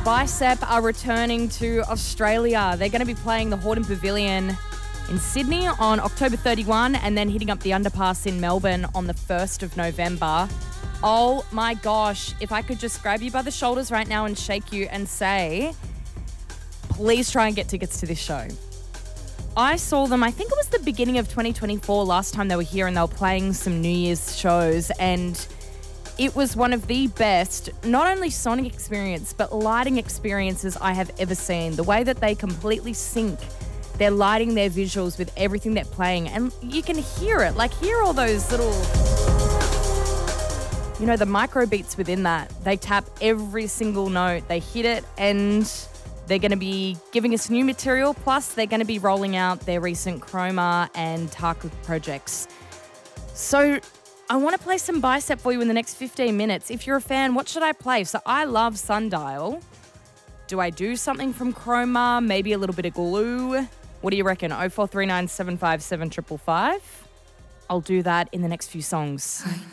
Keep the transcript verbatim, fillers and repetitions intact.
Bicep are returning to Australia. They're going to be playing the Horton Pavilion in Sydney on October thirty-first and then hitting up the Underpass in Melbourne on the first of November. Oh my gosh, if I could just grab you by the shoulders right now and shake you and say, please try and get tickets to this show. I saw them, I think it was the beginning of twenty twenty-four last time they were here, and they were playing some New Year's shows, and it was one of the best, not only sonic experience, but lighting experiences I have ever seen. The way that they completely sync their lighting, their visuals with everything they're playing, and you can hear it, like hear all those little, you know, the micro beats within that. They tap every single note, they hit it, and they're going to be giving us new material, plus they're going to be rolling out their recent Chroma and Tarka projects. So I want to play some Bicep for you in the next fifteen minutes. If you're a fan, what should I play? So I love Sundial. Do I do something from Chroma? Maybe a little bit of Glue? What do you reckon? oh four three nine, seven five seven, five five five? I'll do that in the next few songs.